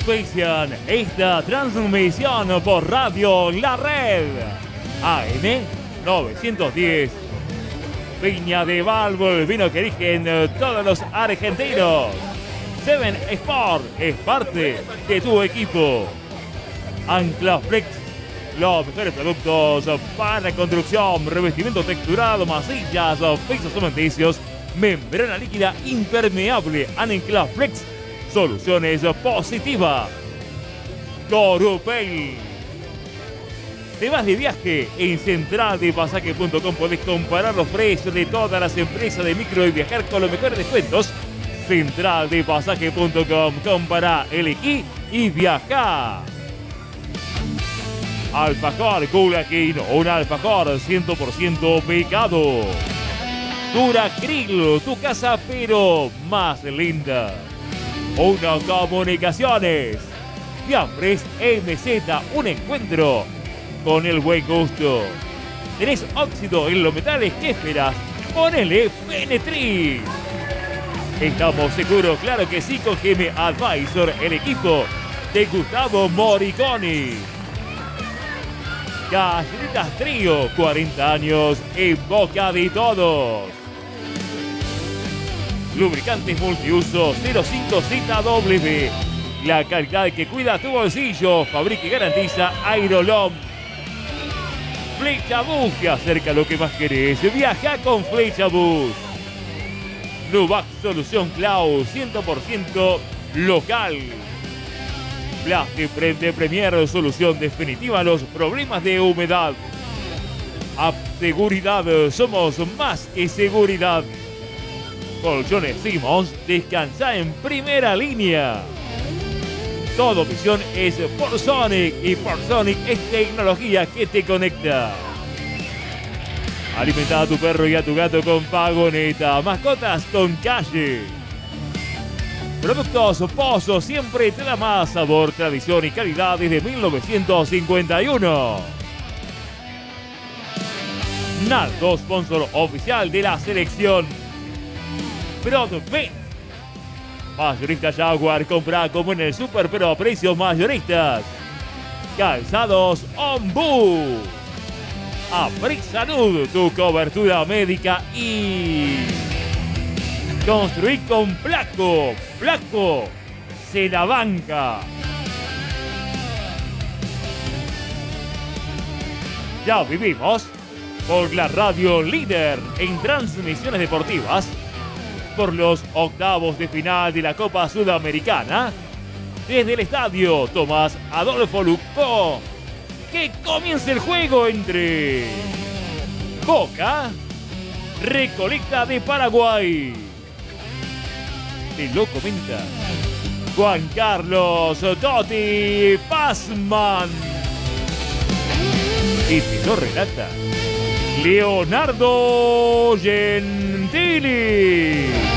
auspician esta transmisión por Radio La Red AM 910. Viña de Valvo, el vino que eligen todos los argentinos. Seven Sport es parte de tu equipo. Ancla Flex, los mejores productos para construcción, revestimiento texturado, masillas, pisos cementicios, membrana líquida impermeable. Ancla Flex, soluciones positivas. Corupel. Te vas de viaje, en centraldepasaje.com podés comparar los precios de todas las empresas de micro y viajar con los mejores descuentos. Centraldepasaje.com, compara, elegí y viajá. Alfajor Culaquín, un alfajor 100% picado. Duracril, tu casa pero más linda. Uno Comunicaciones. Fiambres MZ, un encuentro con el buen gusto. ¿Tenés óxido en los metales? ¿Qué esperas? Ponele Fenetris. Estamos seguros, claro que sí, con GM Advisor, el equipo de Gustavo Moriconi. Galletitas Trío, 40 años en boca de todos. Lubricantes multiuso 05ZW. La calidad que cuida tu bolsillo, fabrica y garantiza Aerolom. Flecha Bus, que acerca lo que más querés. Viaja con Flecha Bus. Nuvac Solución Cloud, 100% local. Plastic de Premier, solución definitiva a los problemas de humedad. App Seguridad, somos más que seguridad. Colchones Simmons, descansa en primera línea. Todo visión es por Sonic y por Sonic es tecnología que te conecta. Alimenta a tu perro y a tu gato con Pagoneta. Mascotas con Calle. Productos Pozo, siempre te da más sabor, tradición y calidad desde 1951. Naldo, sponsor oficial de la selección. Prodvet. Mayorista Jaguar, compra como en el super pero a precios mayoristas. Calzados Ombú. Abric Salud, tu cobertura médica y... Construir con Placo. Placo se la banca. Ya vivimos por la radio líder en transmisiones deportivas por los octavos de final de la Copa Sudamericana desde el estadio Tomás Adolfo Luco. Que comience el juego entre Boca, Recoleta de Paraguay. Te lo comenta Juan Carlos Totti Pazman. Y te lo relata Leonardo Gentili.